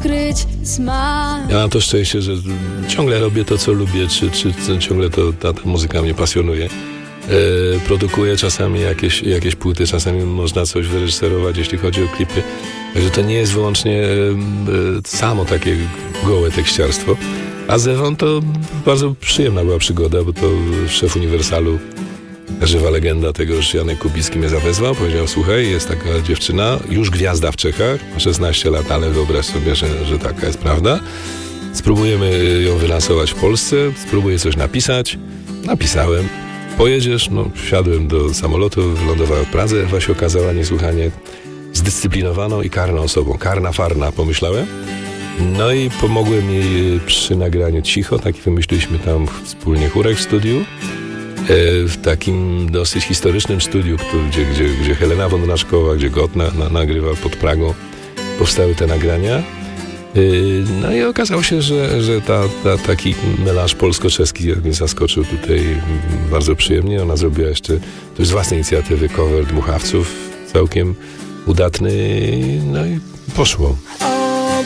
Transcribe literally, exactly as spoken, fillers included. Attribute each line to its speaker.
Speaker 1: odkryć smak.
Speaker 2: Ja mam to szczęście, że ciągle robię to, co lubię, czy, czy, czy ciągle to, ta, ta muzyka mnie pasjonuje. E, produkuję czasami jakieś, jakieś płyty, czasami można coś wyreżyserować, jeśli chodzi o klipy. Także to nie jest wyłącznie e, samo takie gołe tekściarstwo. A z Ewą to bardzo przyjemna była przygoda, bo to szef Uniwersalu, żywa legenda tego, już Janek Kubicki mnie zawezwał, powiedział: słuchaj, jest taka dziewczyna, już gwiazda w Czechach, ma szesnaście lat, ale wyobraź sobie, że, że taka jest prawda. Spróbujemy ją wylansować w Polsce, spróbuję coś napisać. Napisałem. Pojedziesz? No, wsiadłem do samolotu, wylądowałem w Pradze. Ewa się okazała niesłychanie zdyscyplinowaną i karną osobą. Karna, farna, pomyślałem. No i pomogłem jej przy nagraniu Cicho, taki wymyśliliśmy tam wspólnie chórek w studiu. W takim dosyć historycznym studiu, gdzie, gdzie, gdzie Helena Wądraczkowa, gdzie Gott na, na, nagrywał pod Pragą, powstały te nagrania. No i okazało się, że, że ta, ta, taki melanż polsko-czeski mnie zaskoczył tutaj bardzo przyjemnie. Ona zrobiła jeszcze też z własnej inicjatywy cover Dmuchawców, całkiem udatny, no i poszło.